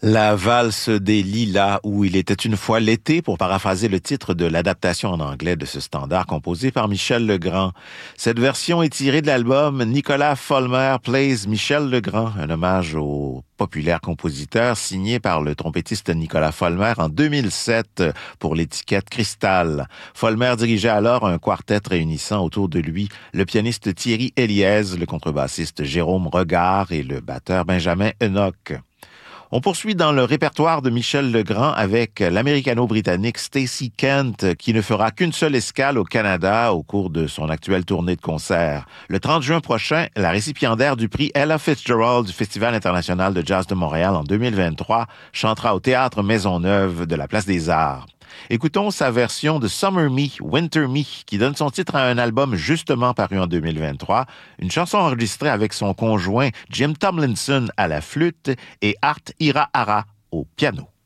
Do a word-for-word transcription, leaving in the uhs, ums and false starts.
La valse des lilas, où il était une fois l'été, pour paraphraser le titre de l'adaptation en anglais de ce standard composé par Michel Legrand. Cette version est tirée de l'album Nicolas Folmer Plays Michel Legrand, un hommage au populaire compositeur signé par le trompettiste Nicolas Folmer en deux mille sept pour l'étiquette Cristal. Folmer dirigeait alors un quartet réunissant autour de lui le pianiste Thierry Eliez, le contrebassiste Jérôme Regard et le batteur Benjamin Enoch. On poursuit dans le répertoire de Michel Legrand avec l'américano-britannique Stacey Kent, qui ne fera qu'une seule escale au Canada au cours de son actuelle tournée de concerts. Le trente juin prochain, la récipiendaire du prix Ella Fitzgerald du Festival international de jazz de Montréal en deux mille vingt-trois chantera au Théâtre Maisonneuve de la Place des Arts. Écoutons sa version de Summer Me, Winter Me, qui donne son titre à un album justement paru en deux mille vingt-trois, une chanson enregistrée avec son conjoint Jim Tomlinson à la flûte et Art Hirahara au piano.